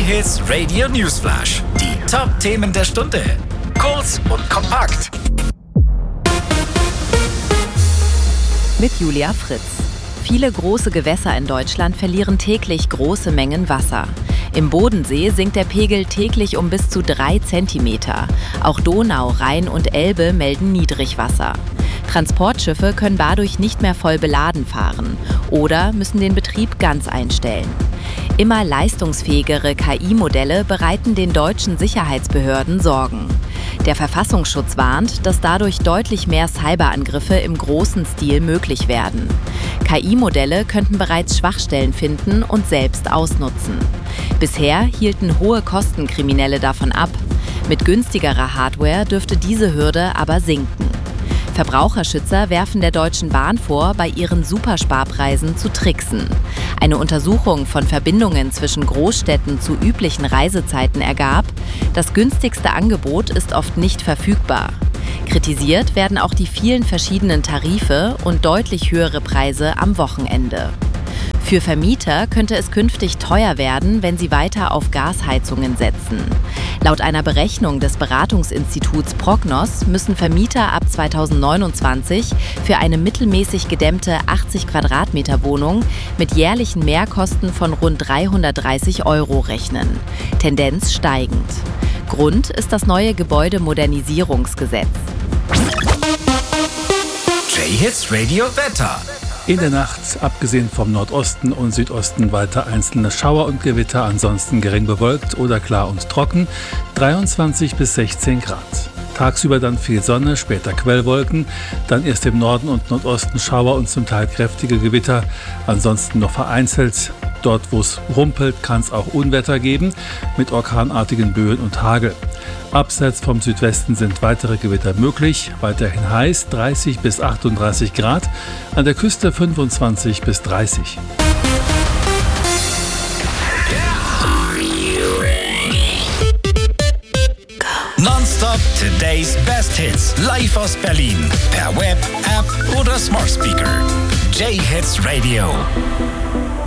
J-Hits Radio Newsflash. Die Top-Themen der Stunde. Kurz und kompakt. Mit Julia Fritz. Viele große Gewässer in Deutschland verlieren täglich große Mengen Wasser. Im Bodensee sinkt der Pegel täglich um bis zu 3 Zentimeter. Auch Donau, Rhein und Elbe melden Niedrigwasser. Transportschiffe können dadurch nicht mehr voll beladen fahren oder müssen den Betrieb ganz einstellen. Immer leistungsfähigere KI-Modelle bereiten den deutschen Sicherheitsbehörden Sorgen. Der Verfassungsschutz warnt, dass dadurch deutlich mehr Cyberangriffe im großen Stil möglich werden. KI-Modelle könnten bereits Schwachstellen finden und selbst ausnutzen. Bisher hielten hohe Kosten Kriminelle davon ab. Mit günstigerer Hardware dürfte diese Hürde aber sinken. Verbraucherschützer werfen der Deutschen Bahn vor, bei ihren Supersparpreisen zu tricksen. Eine Untersuchung von Verbindungen zwischen Großstädten zu üblichen Reisezeiten ergab, das günstigste Angebot ist oft nicht verfügbar. Kritisiert werden auch die vielen verschiedenen Tarife und deutlich höhere Preise am Wochenende. Für Vermieter könnte es künftig teuer werden, wenn sie weiter auf Gasheizungen setzen. Laut einer Berechnung des Beratungsinstituts Prognos müssen Vermieter ab 2029 für eine mittelmäßig gedämmte 80 Quadratmeter Wohnung mit jährlichen Mehrkosten von rund 330 € rechnen. Tendenz steigend. Grund ist das neue Gebäudemodernisierungsgesetz. J-Hits Radio Wetter. In der Nacht, abgesehen vom Nordosten und Südosten, weiter einzelne Schauer und Gewitter, ansonsten gering bewölkt oder klar und trocken, 23 bis 16 Grad. Tagsüber dann viel Sonne, später Quellwolken, dann erst im Norden und Nordosten Schauer und zum Teil kräftige Gewitter, ansonsten noch vereinzelt. Dort, wo es rumpelt, kann es auch Unwetter geben, mit orkanartigen Böen und Hagel. Abseits vom Südwesten sind weitere Gewitter möglich, weiterhin heiß, 30 bis 38 Grad, an der Küste 25 bis 30. Nonstop Today's Best Hits. Live aus Berlin. Per Web, App oder Smart Speaker. J-Hits Radio.